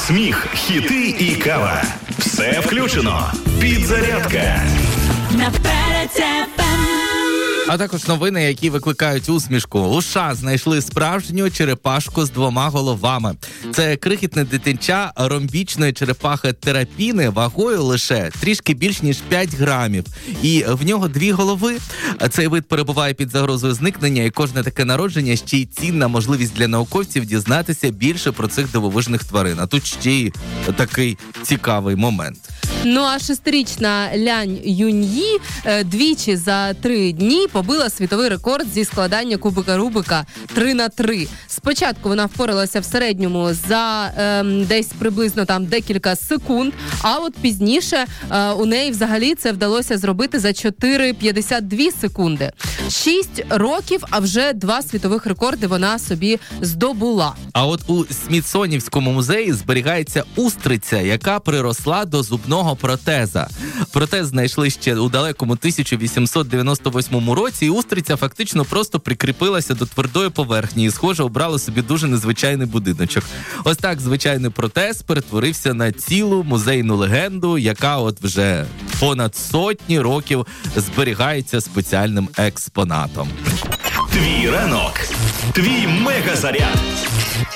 Сміх, хіти і кава. Все включено. Підзарядка. А також новини, які викликають усмішку. У США знайшли справжню черепашку з 2 головами. Це крихітне дитинча ромбічної черепахи терапіни вагою лише трішки більш ніж 5 грамів. І в нього 2 голови. Цей вид перебуває під загрозою зникнення, і кожне таке народження ще й цінна можливість для науковців дізнатися більше про цих дивовижних тварин. А тут ще й такий цікавий момент. Ну а 6-річна Лянь Юньї двічі за 3 дні побила світовий рекорд зі складання кубика Рубика 3х3. Спочатку вона впоралася в середньому за десь приблизно там декілька секунд, а от пізніше у неї взагалі це вдалося зробити за 4,52 секунди. 6 років, а вже 2 світових рекорди вона собі здобула. А от у Смітсонівському музеї зберігається устриця, яка приросла до зубного протеза. Протез знайшли ще у далекому 1898 році, і устриця фактично просто прикріпилася до твердої поверхні і, схоже, обрала собі дуже незвичайний будиночок. Ось так звичайний протез перетворився на цілу музейну легенду, яка от вже понад 100 років зберігається спеціальним експонатом. Твій ранок. Твій мегазаряд.